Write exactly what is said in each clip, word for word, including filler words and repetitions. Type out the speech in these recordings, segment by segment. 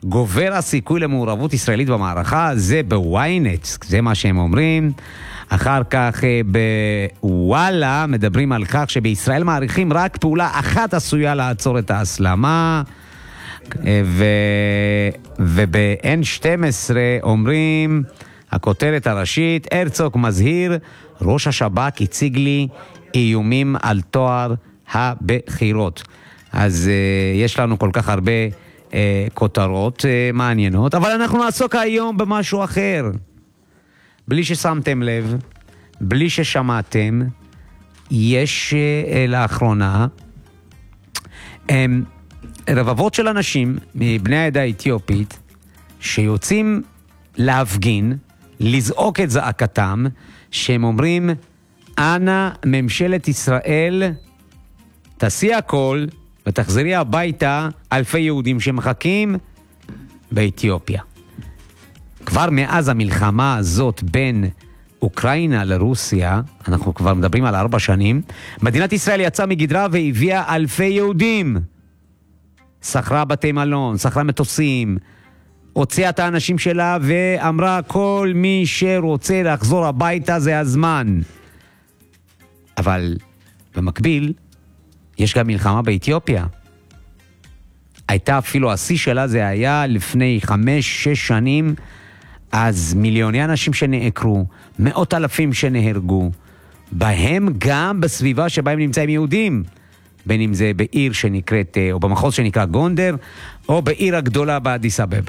גובר הסיכוי למעורבות ישראלית במערכה, זה בוויינט, זה מה שהם אומרים. אחר כך בוואלה מדברים על כך שבישראל מעריכים רק פעולה אחת עשויה לעצור את ההסלמה, ו... וב-אן שתים עשרה אומרים, הכותרת הראשית, הרצוג מזהיר, ראש השב"כ הציג לי איומים על תואר הבחירות. אז uh, יש לנו כל כך הרבה uh, כותרות uh, מעניינות, אבל אנחנו נעסוק היום במשהו אחר. בלי ששמתם לב, בלי ששמעתם, יש uh, לאחרונה um, רבבות של אנשים מבני העדה האתיופית שיוצאים להפגין, לזעוק את זעקתם, שהם אומרים, אנא ממשלת ישראל תעשי הכל ותחזרי הביתה אלפי יהודים שמחכים באתיופיה. כבר מאז המלחמה הזאת בין אוקראינה לרוסיה, אנחנו כבר מדברים על ארבע שנים, מדינת ישראל יצאה מגדרה והביאה אלפי יהודים. שכרה בתי מלון, שכרה מטוסים, הוציאה את האנשים שלה ואמרה כל מי שרוצה לחזור הביתה זה הזמן. אבל במקביל יש גם מלחמה באתיופיה. הייתה אפילו, השיא שלה זה היה לפני חמש, שש שנים, אז מיליוני אנשים שנעקרו, מאות אלפים שנהרגו, בהם גם בסביבה שבהם נמצאים יהודים, בין אם זה בעיר שנקראת, או במחוז שנקרא גונדר, או בעיר הגדולה באדיס אבבה.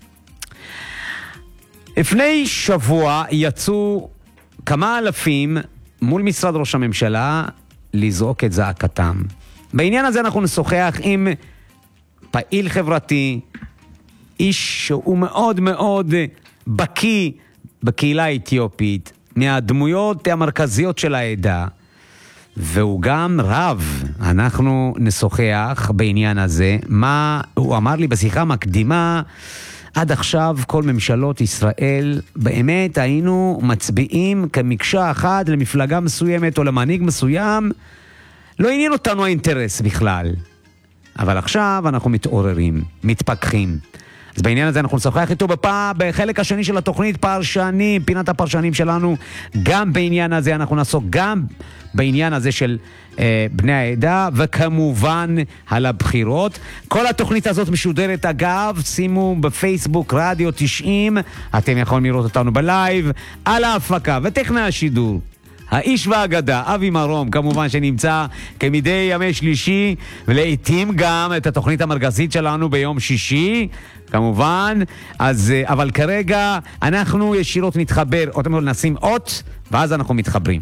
לפני שבוע יצאו כמה אלפים מול משרד ראש הממשלה לזעוק את זעקתם. בעניין הזה אנחנו נשוחח עם פעיל חברתי, איש שהוא מאוד מאוד בקי בקהילה האתיופית, מהדמויות המרכזיות של העדה, והוא גם רב. אנחנו נשוחח בעניין הזה. מה הוא אמר לי בשיחה מקדימה, עד עכשיו כל ממשלות ישראל באמת היינו מצביעים כמקשה אחת למפלגה מסוימת או למנהיג מסוים, לא עניין אותנו האינטרס בכלל. אבל עכשיו אנחנו מתעוררים, מתפכחים. אז בעניין הזה אנחנו נשוחח איתו בפעם, בחלק השני של התוכנית פרשנים, פינת הפרשנים שלנו. גם בעניין הזה אנחנו נעסוק גם בעניין הזה של אה, בני העדה, וכמובן על הבחירות. כל התוכנית הזאת משודרת אגב, שימו בפייסבוק רדיו תשעים, אתם יכולים לראות אותנו בלייב, על ההפקה וטכנאי השידור, האיש והאגדה, אבי מרום, כמובן שנמצא כמדי ימי שלישי, ולעיתים גם את התוכנית המרכזית שלנו ביום שישי, כמובן. אז, אבל כרגע אנחנו ישירות נתחבר, אותם נשים אות, ואז אנחנו מתחברים.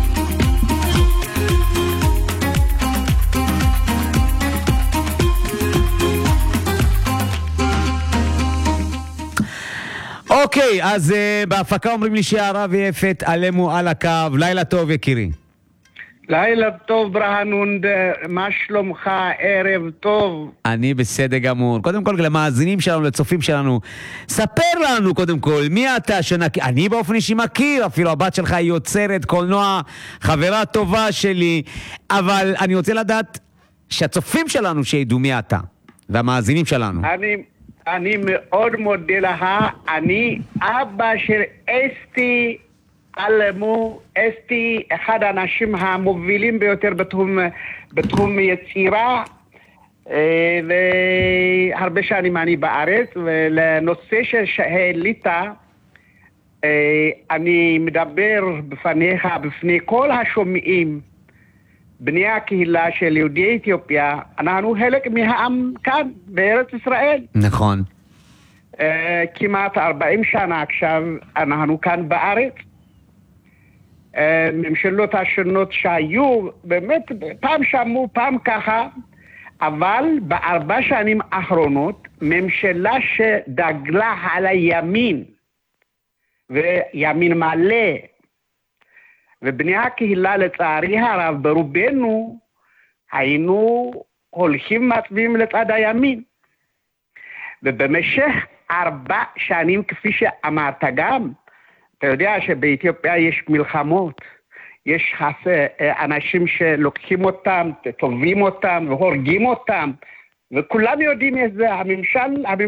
אוקיי, אז uh, בהפקה אומרים לי שהרב יפת עלינו על הקו. לילה טוב יקירי. לילה טוב ברהנונד, מה שלומך? ערב טוב. אני בסדר גמור. קודם כל למאזינים שלנו, לצופים שלנו, ספר לנו קודם כל מי אתה שנכיר. אני באופן אישי מכיר, אפילו הבת שלך היא יוצרת קולנוע, חברה טובה שלי, אבל אני רוצה לדעת שהצופים שלנו שידעו מי אתה, והמאזינים שלנו. אני... אני מאוד מודה לה. אני אבא של אסתי אלמו. אסתי אחד האנשים המובילים ביותר בתחום, בתחום יצירה, והרבה שנים אני בארץ. ולנושא שהעלית, אני מדבר בפניך, בפני כל השומעים, בני הקהילה של יהודי אתיופיה. אנחנו חלק מהעם כאן בארץ ישראל. נכון. Uh, כמעט ארבעים שנה עכשיו אנחנו כאן בארץ. Uh, ממשלות השונות שהיו, באמת פעם שמעו, פעם ככה, אבל בארבע שנים האחרונות, ממשלה שדגלה על הימין, וימין מלא, ובני הקהילה לצערי הרב ברובנו היינו הולכים מצביעים לצד הימין. ובמשך ארבע שנים, כפי שאמרת גם, אתה יודע שבאתיופיה יש מלחמות, יש אנשים שלוקחים אותם, תובעים אותם והורגים אותם, וכולם יודעים את זה. הממשל,